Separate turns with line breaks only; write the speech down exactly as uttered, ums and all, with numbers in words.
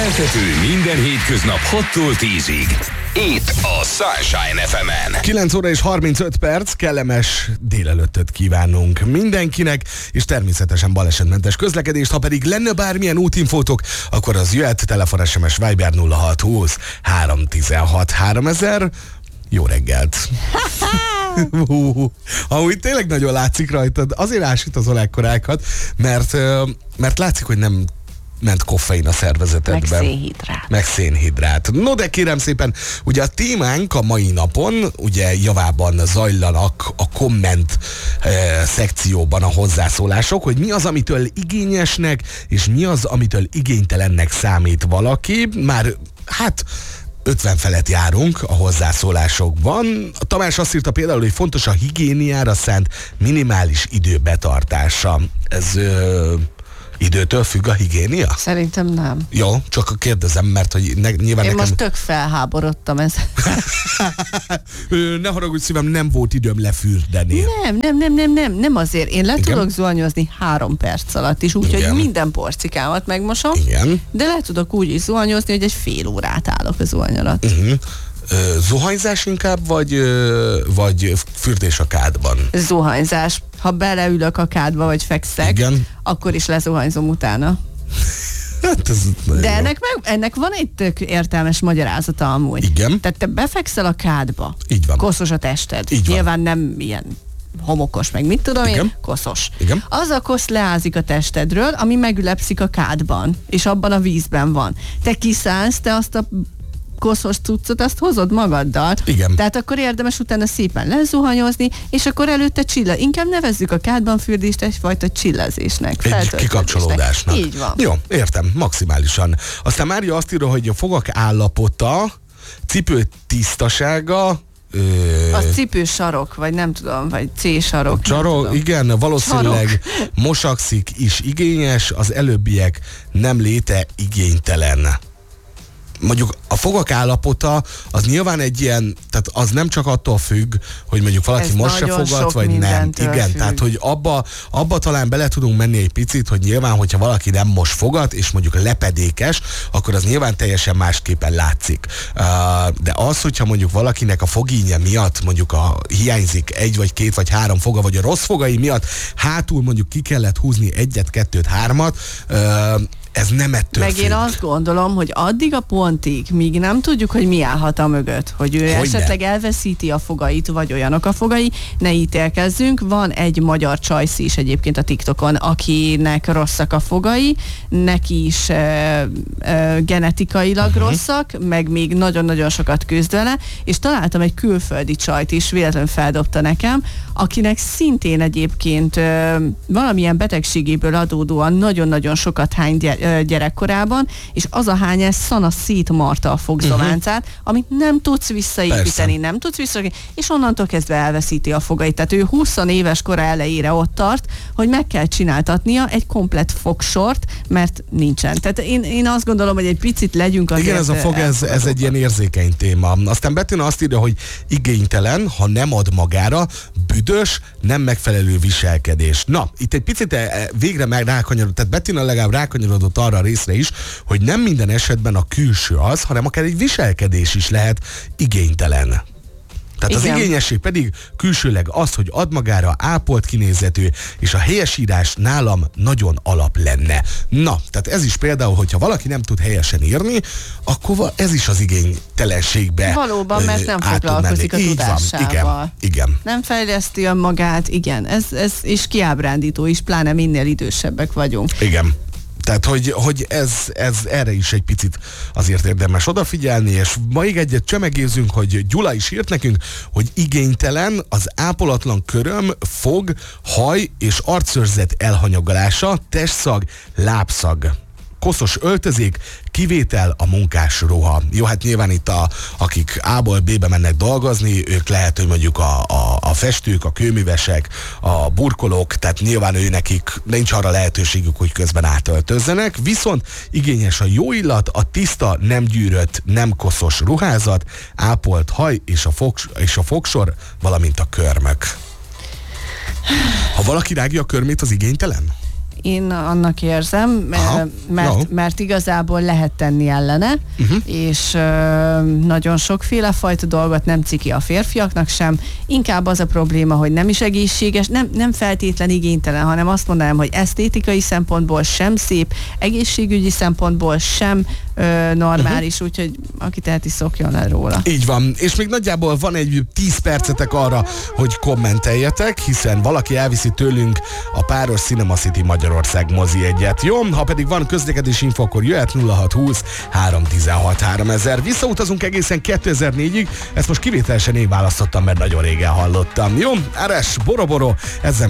Keltető minden hétköznap hattól tízig. Itt a Sunshine ef emen.
kilenc óra és harmincöt perc, kellemes délelőttöt kívánunk mindenkinek, és természetesen balesetmentes közlekedést. Ha pedig lenne bármilyen útinfótok, akkor az jöhet, telefon, es em es, Viber nulla hat húsz három tizenhat háromezer. Jó reggelt! Ahogy tényleg nagyon látszik rajtad, azért ásít az olákkorákat, mert, mert látszik, hogy nem ment koffein a szervezetedben.
Meg szénhidrát.
Meg szénhidrát. No de kérem szépen, ugye a témánk a mai napon, ugye javában zajlanak a komment e, szekcióban a hozzászólások, hogy mi az, amitől igényesnek, és mi az, amitől igénytelennek számít valaki. Már, hát... ötven felett járunk a hozzászólásokban. A Tamás azt írta például, hogy fontos a higiéniára szánt minimális idő betartása. Ez ö, időtől függ a higiénia?
Szerintem nem.
Jó, csak kérdezem, mert hogy ne, nyilván
Én
nekem...
most tök felháborodtam ezzel.
Ne haragudj szívem, nem volt időm lefürdeni.
Nem, nem, nem, nem, nem, nem azért. Én le
Igen?
tudok zuhanyozni három perc alatt is, úgyhogy minden porcikámat megmosom.
Igen.
De le tudok úgy is zuhanyozni, hogy egy fél órát állok a zuhany alatt.
Uh-huh. Zuhanyzás inkább, vagy, vagy fürdés a kádban?
Zuhanyzás. Ha beleülök a kádba, vagy fekszek,
Igen.
akkor is lezuhanyzom utána.
Hát ez
De ennek, meg, ennek van egy tök értelmes magyarázata amúgy.
Igen.
Tehát te befekszel a kádba.
Így van.
Koszos a tested.
Így van.
Nyilván nem ilyen homokos, meg mit tudom
Igen.
én, koszos.
Igen.
Az a kosz leázik a testedről, ami megülepszik a kádban, és abban a vízben van. Te kiszállsz, te azt a koszos cuccot, azt hozod magaddal.
Igen.
Tehát akkor érdemes utána szépen lezuhanyozni, és akkor előtte csilla. Inkább nevezzük a kádban fürdést egyfajta csillezésnek.
Egy kikapcsolódásnak.
Így van.
Jó, értem, maximálisan. Aztán Mária azt írja, hogy a fogak állapota, cipő tisztasága, Ö...
Az cipősarok, vagy nem tudom, vagy C-sarok.
Csarok, igen, valószínűleg
Sarok.
mosakszik is igényes, az előbbiek nem léte igénytelen. Mondjuk a fogak állapota az nyilván egy ilyen, tehát az nem csak attól függ, hogy mondjuk valaki
Ez
most se fogad, vagy nem. Igen,
függ.
tehát hogy abba, abba talán bele tudunk menni egy picit, hogy nyilván, hogyha valaki nem most fogad, és mondjuk lepedékes, akkor az nyilván teljesen másképpen látszik. De az, hogyha mondjuk valakinek a fogínye miatt mondjuk a, hiányzik egy, vagy két, vagy három foga, vagy a rossz fogai miatt hátul mondjuk ki kellett húzni egyet, kettőt, hármat, ez nem ettől
Meg
függ.
én azt gondolom, hogy addig a pontig, míg nem tudjuk, hogy mi állhat a mögött, hogy ő
Hogyne.
esetleg elveszíti a fogait, vagy olyanok a fogai, ne ítélkezzünk. Van egy magyar csajszi is egyébként a TikTokon, akinek rosszak a fogai, neki is e, e, genetikailag uh-huh. rosszak, meg még nagyon-nagyon sokat küzd vele, és találtam egy külföldi csajt is, véletlenül feldobta nekem, akinek szintén egyébként e, valamilyen betegségéből adódóan nagyon-nagyon sokat hány gyerekkorában, és az a hányás szana szétmarta a fogzománcát, uh-huh. amit nem tudsz visszaépíteni, Persze. nem tudsz visszaépíteni, és onnantól kezdve elveszíti a fogait. Tehát ő húsz éves kora elejére ott tart, hogy meg kell csináltatnia egy komplett fogsort, mert nincsen. Tehát én, én azt gondolom, hogy egy picit legyünk azért.
Igen, ez a fog, ez, ez egy ilyen érzékeny téma. Aztán Bettina azt írja, hogy igénytelen, ha nem ad magára, büdös, nem megfelelő viselkedés. Na, itt egy picit végre meg rákanyarodott, tehát Bettina legalább rákanyarodott arra a részre is, hogy nem minden esetben a külső az, hanem akár egy viselkedés is lehet igénytelen. Tehát Igen. az igényesség pedig külsőleg az, hogy ad magára ápolt kinézetű, és a helyesírás nálam nagyon alap lenne. Na, tehát ez is például, hogyha valaki nem tud helyesen írni, akkor ez is az igénytelenségbe
Valóban, mert nem foglalkozik a tudásával.
Igen, igen.
Nem fejleszti önmagát, igen. Ez, ez is kiábrándító is, pláne minél idősebbek vagyunk.
Igen. Tehát, hogy, hogy ez, ez erre is egy picit azért érdemes odafigyelni, és még egyet csemegézünk, hogy Gyula is írt nekünk, hogy igénytelen az ápolatlan köröm, fog, haj és arcőrzet elhanyagolása, testszag, lábszag. Koszos öltözék, kivétel a munkás ruha. Jó, hát nyilván itt a, akik A-ból B-be mennek dolgozni, ők lehet, hogy mondjuk a, a, a festők, a kőművesek, a burkolók, tehát nyilván ő nekik nincs arra lehetőségük, hogy közben átöltözzenek, viszont igényes a jó illat, a tiszta, nem gyűrött, nem koszos ruházat, ápolt haj és a, fog, és a fogsor, valamint a körmök. Ha valaki rágja a körmét, az igénytelen?
Én annak érzem,
Aha,
mert,
no.
mert igazából lehet tenni ellene, uh-huh. és ö, nagyon sokféle fajta dolgot nem ciki a férfiaknak sem. Inkább az a probléma, hogy nem is egészséges, nem, nem feltétlen igénytelen, hanem azt mondanám, hogy esztétikai szempontból sem szép, egészségügyi szempontból sem ö, normális, uh-huh. úgyhogy aki teheti, szokjon le róla.
Így van, és még nagyjából van egy tíz percetek arra, hogy kommenteljetek, hiszen valaki elviszi tőlünk a páros Cinema City Magyarország mozi egyet. Jó, ha pedig van közlekedési info, akkor jöhet nulla hat húsz három tizenhat háromezer. Visszautazunk egészen kétezer-négyig, ezt most kivételesen én választottam, mert nagyon régen hallottam. Jó, Áres, Boroboro, ezzel